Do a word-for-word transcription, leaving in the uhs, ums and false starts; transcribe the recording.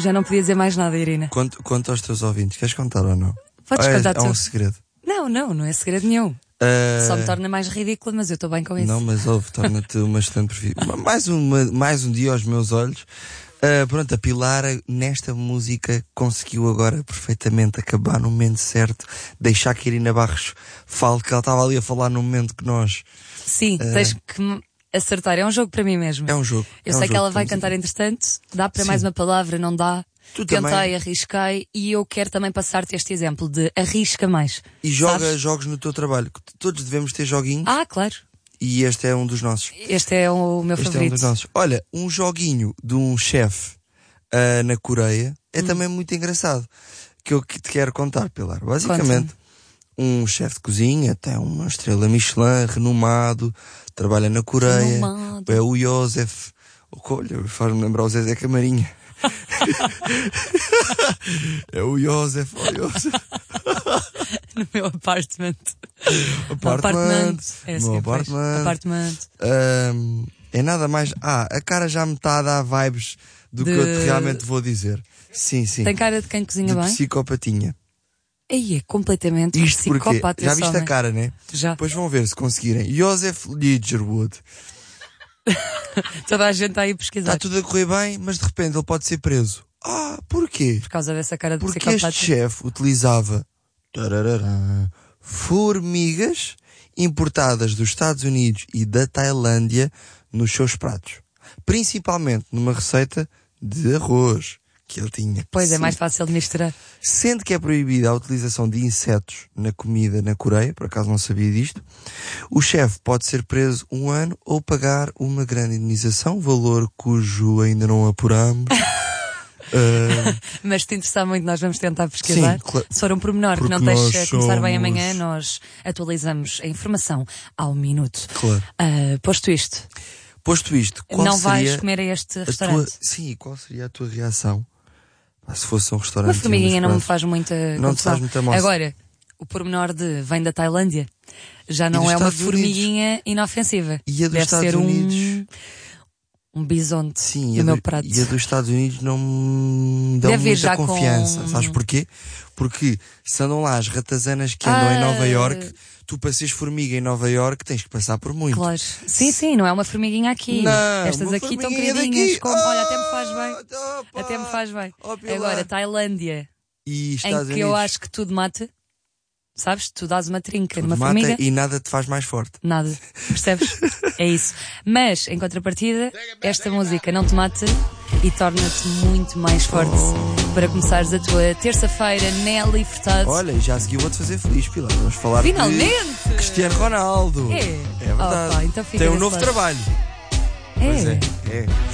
Já não podia dizer mais nada, Irina. Conta, conta aos teus ouvintes. Queres contar ou não? Podes ou é, contar é tu. um segredo? Não, não, não é segredo nenhum. Uh... Só me torna mais ridícula, mas eu estou bem com isso. Não, mas ouve, torna-te uma excelente perfil. mais, uma, mais um dia aos meus olhos. Uh, pronto, a Pilar nesta música conseguiu agora perfeitamente acabar no momento certo, deixar que a Irina Barros fale, que ela estava ali a falar no momento que nós... Sim, uh... tens que me acertar, é um jogo para mim mesmo. É um jogo. Eu é sei um que ela jogo, vai cantar aqui. entretanto, dá para Sim. mais uma palavra, não dá? Tu Tentei, também. arrisquei e eu quero também passar-te este exemplo de arrisca mais. E joga sabes? jogos no teu trabalho, todos devemos ter joguinhos. Ah, claro. E este é um dos nossos. Este é o meu este favorito. É um dos nossos. Olha, um joguinho de um chefe uh, na Coreia é hum. também muito engraçado. Que eu te quero contar, Pilar. Basicamente, Conta-me. um chefe de cozinha, tem uma estrela Michelin, renomado, trabalha na Coreia. Renomado. É o Joseph. Olha, faz-me lembrar o Zezé Camarinha. É o Joseph, oh Joseph. No meu apartment. Apartment. É no assim, apartment. apartment. Um, é nada mais. Ah, a cara já me está a dar vibes do de... que eu te realmente vou dizer. Sim, sim. Tem cara de quem cozinha de bem? Psicopatinha. Aí é completamente Isto psicopata. Já viste homem. a cara, né? Já. Depois vão ver se conseguirem. Joseph Lidgerwood. Toda a gente está aí a pesquisar. Está tudo a correr bem, mas de repente ele pode ser preso. Ah, porquê? Por causa dessa cara de Porque psicopata. este chefe utilizava tararara, formigas importadas dos Estados Unidos e da Tailândia nos seus pratos. Principalmente numa receita de arroz que ele tinha. Pois Sim. É mais fácil de misturar. Sendo que é proibida a utilização de insetos na comida na Coreia, por acaso não sabia disto, o chefe pode ser preso um ano ou pagar uma grande indenização, valor cujo ainda não apuramos. uh... Mas se te interessar muito, nós vamos tentar pesquisar. Sim, claro. Se for um pormenor que não deixa começar bem amanhã, nós atualizamos a informação ao minuto. Claro. Uh, posto isto, Posto isto qual não seria vais comer a este a restaurante? Tua... Sim, qual seria a tua reação? Se fosse um restaurante. Uma formiguinha não me faz muita Não te faz muita moça. Agora, o pormenor de vem da Tailândia já não é uma formiguinha inofensiva. E a dos Deve Estados ser um, um bisonte sim, no meu prato. E a dos Estados Unidos não me dão Deve muita já confiança. com... Sabes porquê? Porque se andam lá as ratazanas que andam ah, em Nova Iorque, tu para seres formiga em Nova Iorque tens que passar por muito. Claro. Sim, sim, não é uma formiguinha aqui. Não, estas aqui estão queridinhas. Como... Oh, olha, até me faz bem. Opa, até me faz bem. Oh, agora, Tailândia, e em Estados que Unidos. eu acho que tudo mate. Sabes? Tu dás uma trinca tudo numa mata formiga. E nada te faz mais forte. Nada. Percebes? É isso. Mas, em contrapartida, esta música não te mata e torna-te muito mais forte oh. para começares a tua terça-feira, Nelly Furtado. Olha, já a seguir vou-te fazer feliz, Pilar. Vamos falar finalmente de Cristiano Ronaldo. É, é verdade. oh, pá, então fica tem um novo lado. trabalho. É. Pois é, é.